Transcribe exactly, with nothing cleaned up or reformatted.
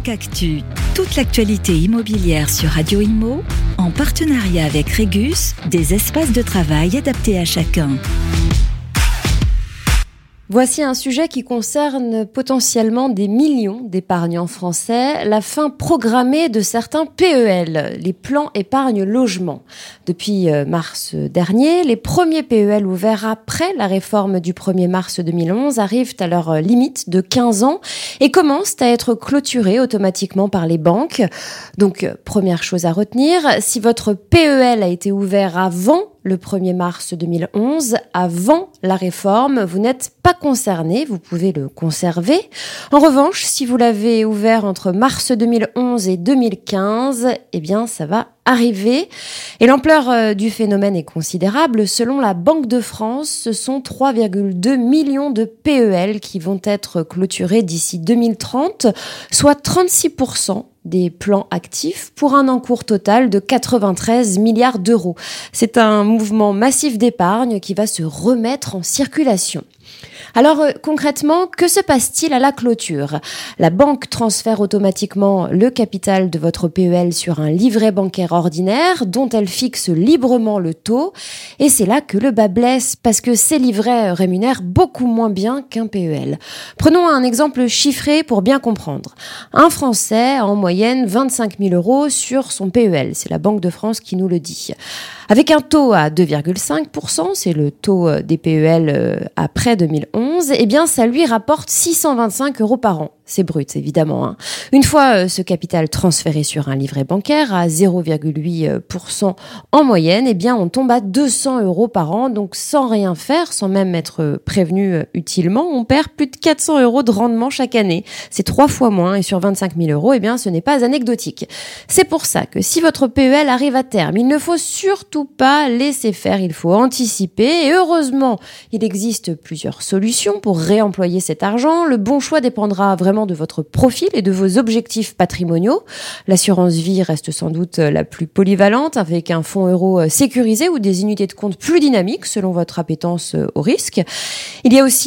Actu, toute l'actualité immobilière sur Radio Imo, en partenariat avec Régus, des espaces de travail adaptés à chacun. Voici un sujet qui concerne potentiellement des millions d'épargnants français, la fin programmée de certains P E L, les plans épargne logement. Depuis mars dernier, les premiers P E L ouverts après la réforme du premier mars deux mille onze arrivent à leur limite de quinze ans et commencent à être clôturés automatiquement par les banques. Donc, première chose à retenir, si votre P E L a été ouvert avant le premier mars deux mille onze, avant la réforme, vous n'êtes pas concerné, vous pouvez le conserver. En revanche, si vous l'avez ouvert entre mars deux mille onze et deux mille quinze, eh bien, ça va arriver. Et l'ampleur du phénomène est considérable. Selon la Banque de France, ce sont trois virgule deux millions de P E L qui vont être clôturés d'ici deux mille trente, soit trente-six pour cent des plans actifs pour un encours total de quatre-vingt-treize milliards d'euros. C'est un mouvement massif d'épargne qui va se remettre en circulation. Alors euh, concrètement, que se passe-t-il à la clôture ? La banque transfère automatiquement le capital de votre P E L sur un livret bancaire ordinaire dont elle fixe librement le taux. Et c'est là que le bas blesse parce que ces livrets rémunèrent beaucoup moins bien qu'un P E L. Prenons un exemple chiffré pour bien comprendre. Un Français a en moyenne vingt-cinq mille euros sur son P E L. C'est la Banque de France qui nous le dit. Avec un taux à deux virgule cinq pour cent, c'est le taux des P E L après deux mille onze, eh bien ça lui rapporte six cent vingt-cinq euros par an. C'est brut, évidemment. Hein. Une fois ce capital transféré sur un livret bancaire à zéro virgule huit pour cent en moyenne, eh bien on tombe à deux cents euros par an. Donc sans rien faire, sans même être prévenu utilement, on perd plus de quatre cents euros de rendement chaque année. C'est trois fois moins et sur vingt-cinq mille euros, eh bien ce n'est pas anecdotique. C'est pour ça que si votre P E L arrive à terme, il ne faut surtout pas laisser faire, il faut anticiper. Et heureusement, il existe plusieurs solutions pour réemployer cet argent. Le bon choix dépendra vraiment de votre profil et de vos objectifs patrimoniaux. L'assurance vie reste sans doute la plus polyvalente avec un fonds euro sécurisé ou des unités de compte plus dynamiques selon votre appétence au risque. Il y a aussi